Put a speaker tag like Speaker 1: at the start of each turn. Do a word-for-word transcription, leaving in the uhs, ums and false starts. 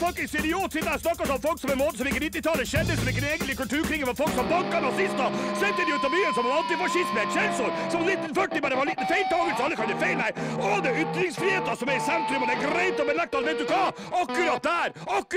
Speaker 1: fuckings idiot sitter og snakker som folk som en måte som ikke nitti-tallet skjedde, som ikke en egentlig kulturkrigen var folk som banka nazister, sendte de ut av byen som en antifascisme, et skjellsord, som nitten førti bare var en liten feiltagelse, alle kan det feil her. Å, det er ytringsfriheten som er i sentrum, og det er greit å benekte, vet du hva? Akkurat der, akkurat